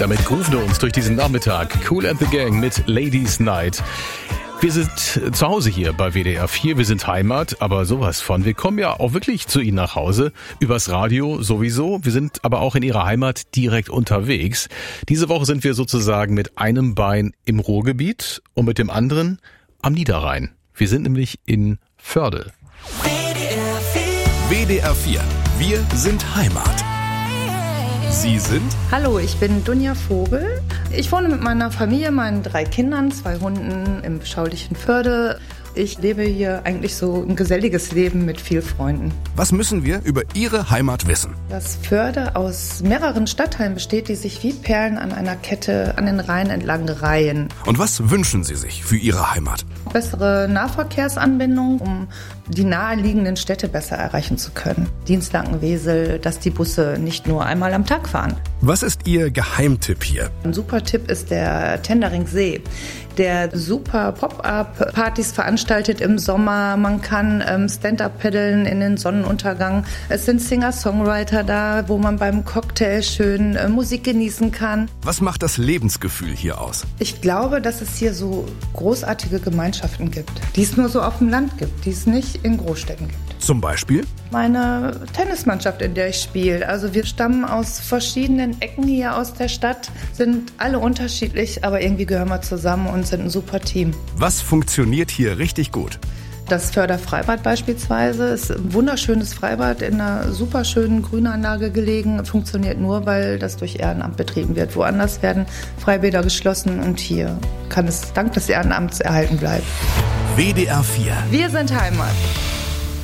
Damit grooven wir uns durch diesen Nachmittag. Kool and the Gang mit Ladies Night. Wir sind zu Hause hier bei WDR 4, wir sind Heimat, aber sowas von. Wir kommen ja auch wirklich zu Ihnen nach Hause, übers Radio sowieso. Wir sind aber auch in Ihrer Heimat direkt unterwegs. Diese Woche sind wir sozusagen mit einem Bein im Ruhrgebiet und mit dem anderen am Niederrhein. Wir sind nämlich in Förde. WDR 4, wir sind Heimat. Sie sind? Hallo, ich bin Dunja Vogel. Ich wohne mit meiner Familie, meinen 3 Kindern, 2 Hunden im beschaulichen Förde. Ich lebe hier eigentlich so ein geselliges Leben mit viel Freunden. Was müssen wir über Ihre Heimat wissen? Das Förde aus mehreren Stadtteilen besteht, die sich wie Perlen an einer Kette an den Rhein entlang reihen. Und was wünschen Sie sich für Ihre Heimat? Bessere Nahverkehrsanbindung, um die naheliegenden Städte besser erreichen zu können. Dienstlaken, Wesel, dass die Busse nicht nur einmal am Tag fahren. Was ist Ihr Geheimtipp hier? Ein super Tipp ist der Tenderingsee, der super Pop-up-Partys veranstaltet im Sommer. Man kann Stand-up paddeln in den Sonnenuntergang. Es sind Singer-Songwriter da, wo man beim Cocktail schön Musik genießen kann. Was macht das Lebensgefühl hier aus? Ich glaube, dass es hier so großartige Gemeinschaften gibt, die es nur so auf dem Land gibt, die es nicht in Großstädten gibt. Zum Beispiel? Meine Tennismannschaft, in der ich spiele. Also wir stammen aus verschiedenen Ecken hier aus der Stadt, sind alle unterschiedlich, aber irgendwie gehören wir zusammen und sind ein super Team. Was funktioniert hier richtig gut? Das Förder-Freibad beispielsweise ist ein wunderschönes Freibad in einer super schönen Grünanlage gelegen. Funktioniert nur, weil das durch Ehrenamt betrieben wird. Woanders werden Freibäder geschlossen und hier kann es dank des Ehrenamts erhalten bleiben. WDR 4. Wir sind Heimat.